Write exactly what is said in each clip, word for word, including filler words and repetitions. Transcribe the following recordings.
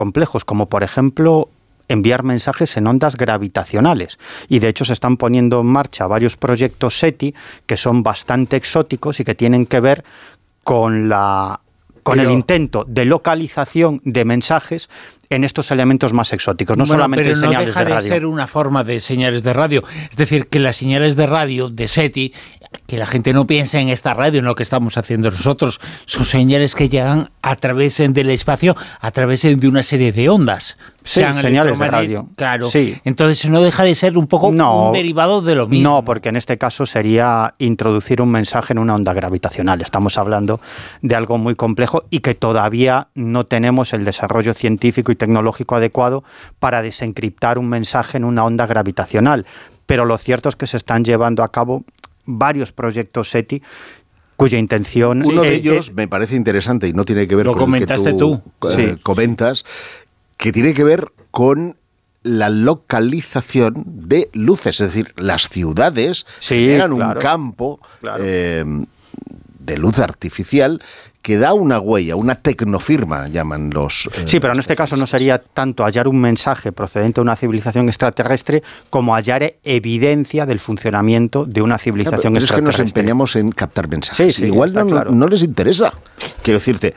complejos, como por ejemplo enviar mensajes en ondas gravitacionales. Y de hecho se están poniendo en marcha varios proyectos SETI que son bastante exóticos y que tienen que ver con la con pero, el intento de localización de mensajes en estos elementos más exóticos, no bueno, solamente pero señales no deja de radio. de ser una forma de señales de radio. Es decir, que las señales de radio de SETI, que la gente no piense en esta radio, en lo que estamos haciendo nosotros, son señales que llegan a través del espacio, a través de una serie de ondas. Sí, señales de radio. Claro. Sí. Entonces no deja de ser un poco no, un derivado de lo mismo. No, porque en este caso sería introducir un mensaje en una onda gravitacional. Estamos hablando de algo muy complejo y que todavía no tenemos el desarrollo científico y tecnológico adecuado para desencriptar un mensaje en una onda gravitacional. Pero lo cierto es que se están llevando a cabo varios proyectos SETI cuya intención... Uno eh, de ellos eh, me parece interesante y no tiene que ver lo con el que tú, tú. Eh, Sí. comentas, que tiene que ver con la localización de luces, es decir, las ciudades sí, generan claro, un campo claro. eh, de luz artificial que da una huella, una tecnofirma, llaman los... Eh, sí, pero en este caso no sería tanto hallar un mensaje procedente de una civilización extraterrestre como hallar evidencia del funcionamiento de una civilización claro, pero extraterrestre. Es que nos empeñamos en captar mensajes. Sí, sí, igual no, claro. no les interesa. Quiero decirte,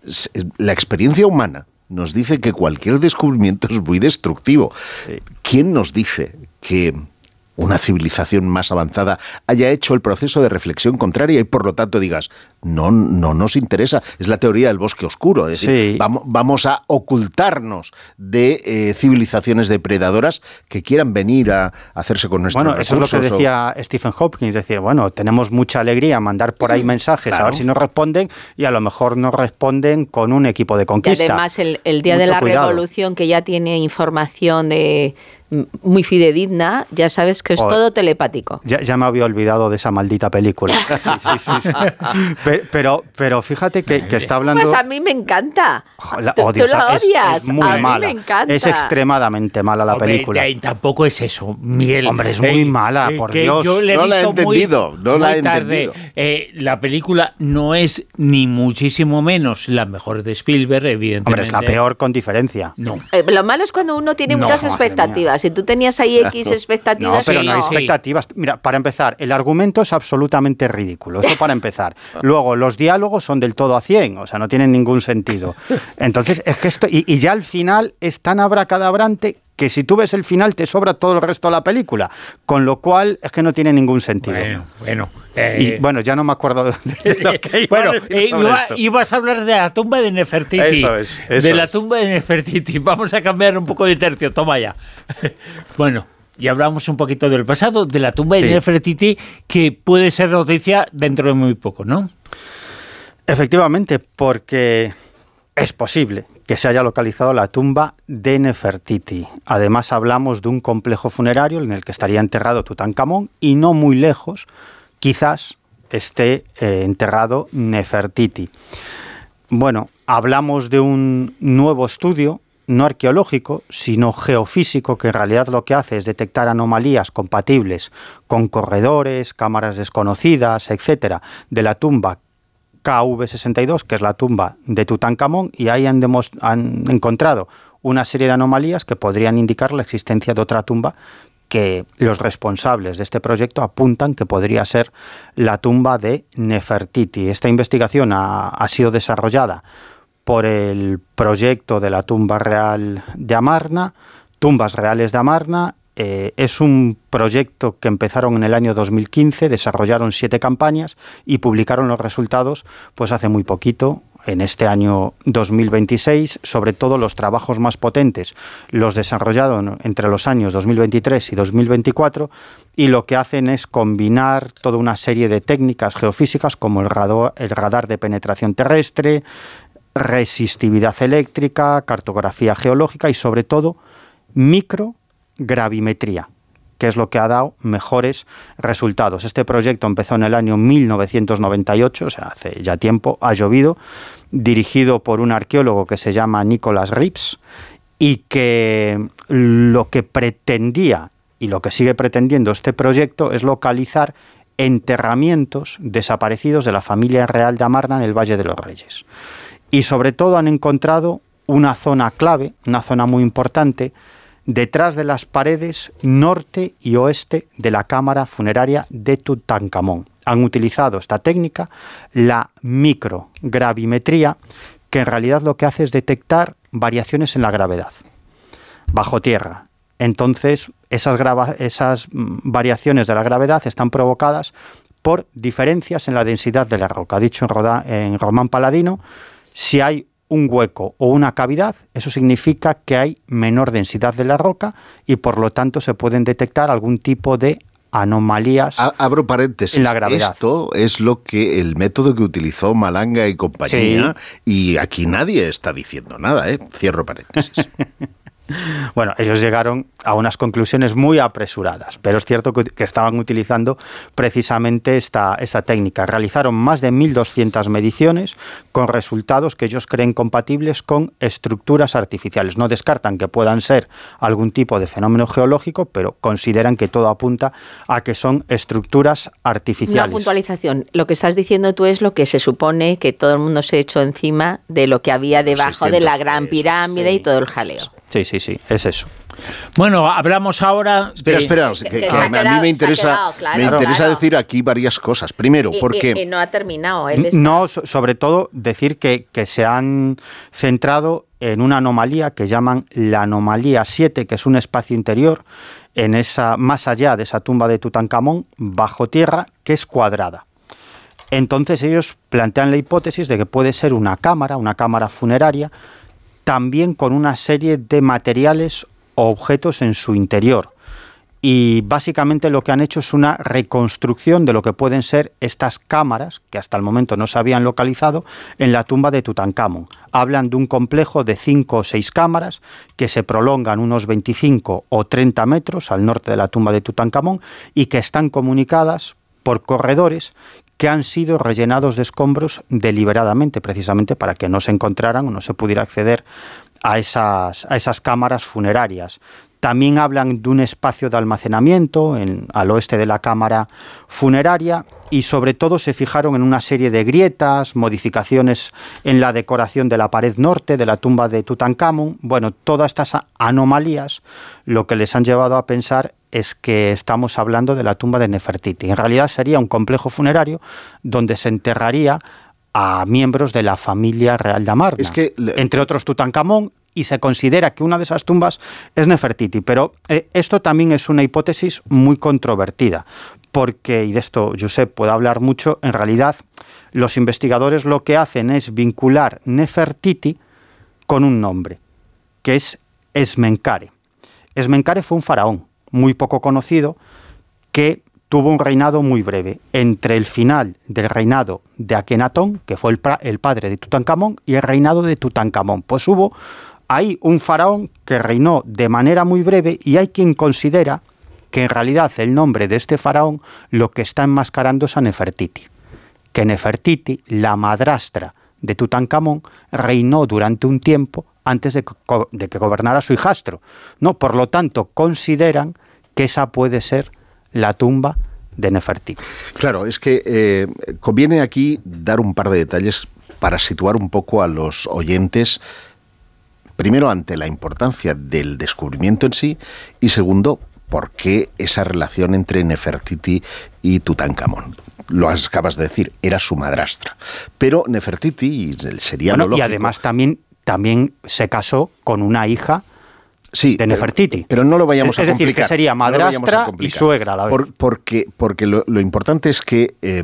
la experiencia humana nos dice que cualquier descubrimiento es muy destructivo. Sí. ¿Quién nos dice que una civilización más avanzada haya hecho el proceso de reflexión contraria y por lo tanto digas, no, no nos interesa? Es la teoría del bosque oscuro, es decir, sí. vamos, vamos a ocultarnos de eh, civilizaciones depredadoras que quieran venir a hacerse con nuestros Bueno, eso es lo que decía o... Stephen Hawking, es decir, bueno, tenemos mucha alegría mandar por ahí mensajes, claro. a ver si nos responden, y a lo mejor nos responden con un equipo de conquista. Y además el, el día Mucho de la cuidado. revolución, que ya tiene información de muy fidedigna, ya sabes que es Joder. todo telepático. Ya, ya me había olvidado de esa maldita película. Sí, sí, sí, sí. Pero, pero, pero fíjate que, que está hablando... Pues a mí me encanta. Joder, tú, odio, tú la es, odias. es muy a mí mala. me encanta. Es extremadamente mala la Hombre, película. Y tampoco es eso, Miguel. Hombre, es muy eh, mala, eh, por que Dios. Yo le he no la he visto entendido, muy, no la muy he tarde. entendido. Eh, la película no es ni muchísimo menos la mejor de Spielberg, evidentemente. Hombre, es la peor con diferencia. No. Eh, lo malo es cuando uno tiene No, muchas madre expectativas. mía. Si tú tenías ahí X Claro. expectativas... No, pero sí, no hay no. expectativas. Mira, para empezar, el argumento es absolutamente ridículo. Eso para empezar. Luego, los diálogos son del todo a cien, o sea, no tienen ningún sentido. Entonces, es que esto... Y, y ya al final es tan abracadabrante que si tú ves el final te sobra todo el resto de la película, con lo cual es que no tiene ningún sentido. Bueno, bueno. Eh, y bueno, ya no me acuerdo de lo que iba bueno, a decir eh, sobre iba, esto. ibas a hablar de la tumba de Nefertiti. Eso es, eso de la es. tumba de Nefertiti. Vamos a cambiar un poco de tercio, toma ya. Bueno, y hablamos un poquito del pasado, de la tumba de Sí. Nefertiti, que puede ser noticia dentro de muy poco, ¿no? Efectivamente, porque es posible que se haya localizado la tumba de Nefertiti. Además, hablamos de un complejo funerario en el que estaría enterrado Tutankamón y no muy lejos, quizás, esté eh, enterrado Nefertiti. Bueno, hablamos de un nuevo estudio, no arqueológico, sino geofísico, que en realidad lo que hace es detectar anomalías compatibles con corredores, cámaras desconocidas, etcétera, de la tumba K V sesenta y dos, que es la tumba de Tutankamón, y ahí han, han encontrado una serie de anomalías que podrían indicar la existencia de otra tumba que los responsables de este proyecto apuntan que podría ser la tumba de Nefertiti. Esta investigación ha, ha sido desarrollada por el proyecto de la tumba real de Amarna, Tumbas Reales de Amarna. Eh, es un proyecto que empezaron en el año dos mil quince, desarrollaron siete campañas y publicaron los resultados pues hace muy poquito, en este año dos mil veintiséis. Sobre todo los trabajos más potentes los desarrollaron entre los años dos mil veintitrés y dos mil veinticuatro, y lo que hacen es combinar toda una serie de técnicas geofísicas como el radar, el radar de penetración terrestre, resistividad eléctrica, cartografía geológica y sobre todo microgravimetría, que es lo que ha dado mejores resultados. Este proyecto empezó en el año mil novecientos noventa y ocho, o sea, hace ya tiempo, ha llovido, dirigido por un arqueólogo que se llama Nicholas Reeves, y que lo que pretendía y lo que sigue pretendiendo este proyecto es localizar enterramientos desaparecidos de la familia real de Amarna en el Valle de los Reyes. Y sobre todo han encontrado una zona clave, una zona muy importante, detrás de las paredes norte y oeste de la cámara funeraria de Tutankamón. Han utilizado esta técnica, la microgravimetría, que en realidad lo que hace es detectar variaciones en la gravedad bajo tierra. Entonces, esas, grava- esas variaciones de la gravedad están provocadas por diferencias en la densidad de la roca. Dicho en, Roda, en Román Paladino, si hay un hueco o una cavidad, eso significa que hay menor densidad de la roca y por lo tanto se pueden detectar algún tipo de anomalías. A- abro paréntesis. En la gravedad. Esto es lo que el método que utilizó Malanga y compañía, sí. Y aquí nadie está diciendo nada, ¿eh? Cierro paréntesis. Bueno, ellos llegaron a unas conclusiones muy apresuradas, pero es cierto que, que estaban utilizando precisamente esta, esta técnica. Realizaron más de mil doscientas mediciones con resultados que ellos creen compatibles con estructuras artificiales. No descartan que puedan ser algún tipo de fenómeno geológico, pero consideran que todo apunta a que son estructuras artificiales. Una puntualización. Lo que estás diciendo tú es lo que se supone que todo el mundo se echó encima de lo que había debajo de la Gran Pirámide, sí, y todo el jaleo. Sí, sí, sí, es eso. Bueno, hablamos ahora... Espera, de... espera, que, que, que a mí me interesa, quedado, claro, me interesa claro. decir aquí varias cosas. Primero, porque... Y, y, y no ha terminado. Él está... No, sobre todo decir que, que se han centrado en una anomalía que llaman la anomalía siete, que es un espacio interior en esa, más allá de esa tumba de Tutankamón, bajo tierra, que es cuadrada. Entonces ellos plantean la hipótesis de que puede ser una cámara, una cámara funeraria, también con una serie de materiales o objetos en su interior. Y básicamente lo que han hecho es una reconstrucción de lo que pueden ser estas cámaras, que hasta el momento no se habían localizado, en la tumba de Tutankamón. Hablan de un complejo de cinco o seis cámaras que se prolongan unos veinticinco o treinta metros al norte de la tumba de Tutankamón y que están comunicadas por corredores que han sido rellenados de escombros deliberadamente, precisamente para que no se encontraran o no se pudiera acceder a esas, a esas cámaras funerarias. También hablan de un espacio de almacenamiento en, al oeste de la cámara funeraria y sobre todo se fijaron en una serie de grietas, modificaciones en la decoración de la pared norte de la tumba de Tutankamón. Bueno, todas estas anomalías lo que les han llevado a pensar es que estamos hablando de la tumba de Nefertiti. En realidad sería un complejo funerario donde se enterraría a miembros de la familia real de Amarna, es que le... entre otros Tutankamón, y se considera que una de esas tumbas es Nefertiti. Pero eh, esto también es una hipótesis muy controvertida, porque, y de esto Josep puede hablar mucho, en realidad los investigadores lo que hacen es vincular Nefertiti con un nombre, que es Esmenkare. Esmenkare fue un faraón muy poco conocido que tuvo un reinado muy breve, entre el final del reinado de Akenatón, que fue el, pra, el padre de Tutankamón, y el reinado de Tutankamón. Pues hubo ahí un faraón que reinó de manera muy breve y hay quien considera que en realidad el nombre de este faraón lo que está enmascarando es a Nefertiti. Que Nefertiti, la madrastra de Tutankamón, reinó durante un tiempo antes de que, de que gobernara su hijastro, ¿no? Por lo tanto, consideran que esa puede ser la tumba de Nefertiti. Claro, es que eh, conviene aquí dar un par de detalles para situar un poco a los oyentes, primero ante la importancia del descubrimiento en sí y segundo, por qué esa relación entre Nefertiti y Tutankamón. Lo acabas de decir, era su madrastra. Pero Nefertiti sería bueno, lo lógico. Y además también, también se casó con una hija sí, de Nefertiti. Pero, pero no lo vayamos es a complicar. Es decir, que sería madrastra no y suegra a la vez. Por, porque porque lo, lo importante es que eh,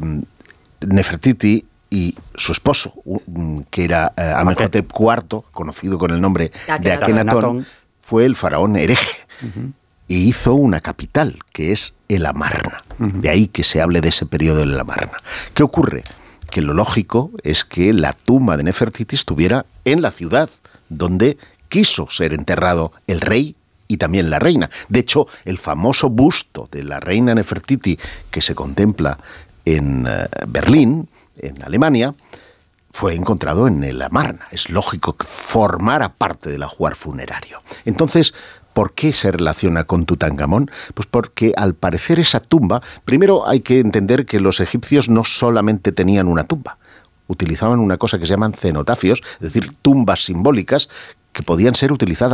Nefertiti y su esposo, que era eh, Amenhotep cuarto, conocido con el nombre de Akenatón, fue el faraón hereje. Uh-huh. Y hizo una capital, que es el Amarna. Uh-huh. De ahí que se hable de ese periodo del Amarna. ¿Qué ocurre? Que lo lógico es que la tumba de Nefertiti estuviera en la ciudad donde quiso ser enterrado el rey y también la reina. De hecho, el famoso busto de la reina Nefertiti que se contempla en uh, Berlín, en Alemania, fue encontrado en el Amarna. Es lógico que formara parte del ajuar funerario. Entonces, ¿por qué se relaciona con Tutankamón? Pues porque al parecer esa tumba, primero hay que entender que los egipcios no solamente tenían una tumba, utilizaban una cosa que se llaman cenotafios, es decir, tumbas simbólicas que podían ser utilizadas